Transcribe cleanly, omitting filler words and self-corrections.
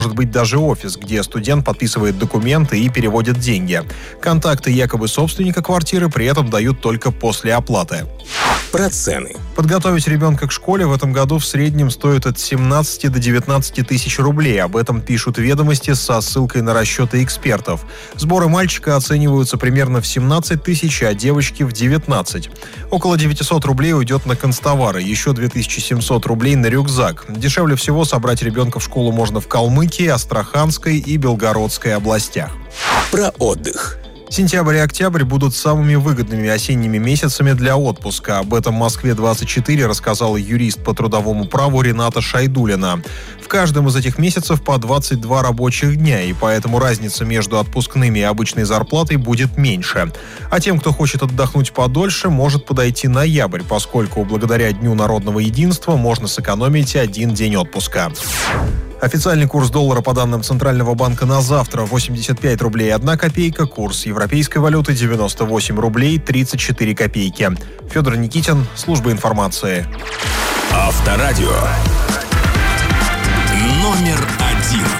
может быть даже офис, где студент подписывает документы и переводит деньги. Контакты якобы собственника квартиры при этом дают только после оплаты. Про цены. Подготовить ребенка к школе в этом году в среднем стоит от 17 до 19 тысяч рублей. Об этом пишут «Ведомости» со ссылкой на расчеты экспертов. Сборы мальчика оцениваются примерно в 17 тысяч, а девочки в 19. Около 900 рублей уйдет на канцтовары, еще 2700 рублей на рюкзак. Дешевле всего собрать ребенка в школу можно в Калмыкии, Астраханской и Белгородской областях. Про отдых. Сентябрь и октябрь будут самыми выгодными осенними месяцами для отпуска. Об этом «Москве-24» рассказала юрист по трудовому праву Рената Шайдулина. В каждом из этих месяцев по 22 рабочих дня, и поэтому разница между отпускными и обычной зарплатой будет меньше. А тем, кто хочет отдохнуть подольше, может подойти ноябрь, поскольку благодаря Дню народного единства можно сэкономить 1 день отпуска. Официальный курс доллара по данным Центрального банка на завтра 85 рублей 1 копейка, курс европейской валюты 98 рублей 34 копейки. Федор Никитин, служба информации. Авторадио. Номер 1.